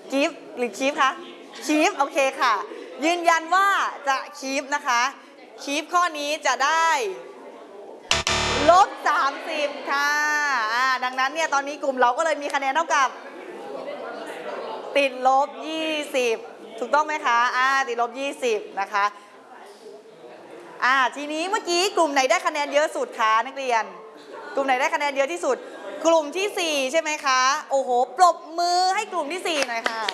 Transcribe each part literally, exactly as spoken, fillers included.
คีฟหรือคีฟคะคีฟโอเคค่ะยืนยันว่าจะคีฟนะคะคีฟข้อนี้จะได้ลบสามสิบค่ะอ่าดังนั้นเนี่ยตอนนี้กลุ่มเราก็เลยมีคะแนนเท่ากับติดลบยี่สิบถูกต้องไหมคะอ่าติดลบยี่สิบนะคะอ่าทีนี้เมื่อกี้กลุ่มไหนได้คะแนนเยอะสุดคะนักเรียนกลุ่มไหนได้คะแนนเยอะที่สุดกลุ่มที่สี่ใช่ไหมคะโอ้โหปรบมือให้กลุ่มที่สี่หน่อยค่ะ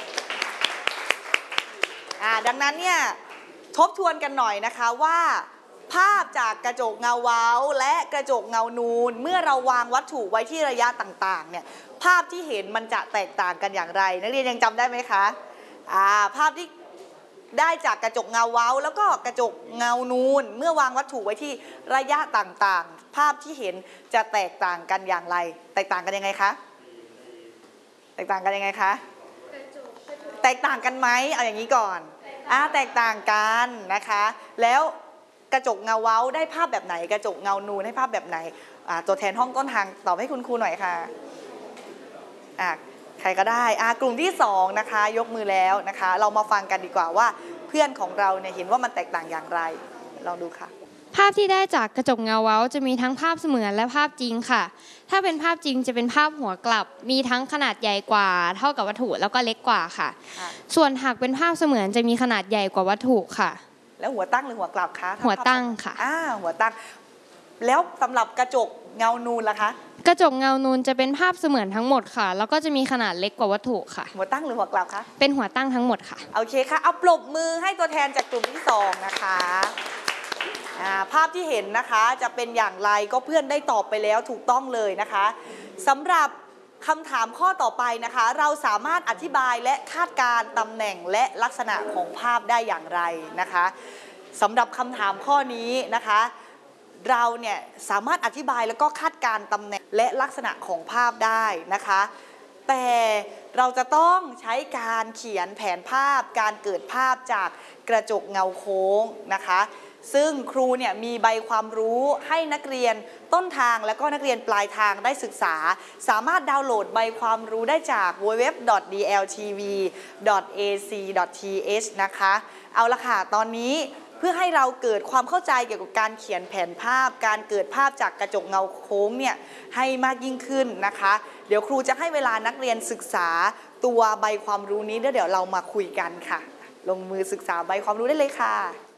อ่าดังนั้นเนี่ยทบทวนกันหน่อยนะคะว่าภาพจากกระจกเงาเว้าและกระจกเงานูนเมื่อเราวางวัตถุไว้ที่ระยะต่างๆเนี่ยภาพที่เห็นมันจะแตกต่างกันอย่างไรนักเรียนยังจำได้ไหมคะอ่าภาพที่ได้จากกระจกเงาเว้าแล้วก็กระจกเงานูนเมื่อวางวัตถุไว้ที่ระยะต่างๆภาพที่เห็นจะแตกต่างกันอย่างไรแตกต่างกันยังไงคะแตกต่างกันยังไงคะแตกต่างกันไหมเอาอย่างนี้ก่อนอ่าแตกต่างกันนะคะแล้วกระจกเงาเว้าได้ภาพแบบไหนกระจกเงานูนให้ภาพแบบไหนอ่าตัวแทนห้องต้นทางตอบให้คุณครูหน่อยค่ะอ่าใครก็ได้อ่ากลุ่มที่สองนะคะยกมือแล้วนะคะเรามาฟังกันดีกว่าว่าเพื่อนของเราเนี่ยเห็นว่ามันแตกต่างอย่างไรลองดูค่ะภาพที่ได้จากกระจกเงาเว้าจะมีทั้งภาพเสมือนและภาพจริงค่ะถ้าเป็นภาพจริงจะเป็นภาพหัวกลับมีทั้งขนาดใหญ่กว่าเท่ากับวัตถุแล้วก็เล็กกว่าค่ะส่วนหากเป็นภาพเสมือนจะมีขนาดใหญ่กว่าวัตถุค่ะแล้วหัวตั้งหรือหัวกลับคะหัวตั้งค่ะอ่าหัวตั้งแล้วสำหรับกระจกเงานูนล่ะคะกระจกเงานูนจะเป็นภาพเสมือนทั้งหมดค่ะแล้วก็จะมีขนาดเล็กกว่าวัตถุค่ะหัวตั้งหรือหัวกลับคะเป็นหัวตั้งทั้งหมดค่ะโอเคค่ะเอาปรบมือให้ตัวแทนจากกลุ่มที่สองนะคะภาพที่เห็นนะคะจะเป็นอย่างไรก็เพื่อนได้ตอบไปแล้วถูกต้องเลยนะคะสำหรับคำถามข้อต่อไปนะคะเราสามารถอธิบายและคาดการณ์ตำแหน่งและลักษณะของภาพได้อย่างไรนะคะสำหรับคำถามข้อนี้นะคะเราเนี่ยสามารถอธิบายแล้วก็คาดการณ์ตำแหน่งและลักษณะของภาพได้นะคะแต่เราจะต้องใช้การเขียนแผนภาพการเกิดภาพจากกระจกเงาโค้งนะคะซึ่งครูเนี่ยมีใบความรู้ให้นักเรียนต้นทางและก็นักเรียนปลายทางได้ศึกษาสามารถดาวน์โหลดใบความรู้ได้จาก ดับเบิลยู ดับเบิลยู ดับเบิลยู ดอท ดี แอล ที วี ดอท เอ ซี ดอท ที เอช นะคะเอาละค่ะตอนนี้เพื่อให้เราเกิดความเข้าใจเกี่ยวกับการเขียนแผนภาพการเกิดภาพจากกระจกเงาโค้งเนี่ยให้มากยิ่งขึ้นนะคะเดี๋ยวครูจะให้เวลานักเรียนศึกษาตัวใบความรู้นี้แล้วเดี๋ยวเรามาคุยกันค่ะลงมือศึกษาใบความรู้ได้เลยค่ะ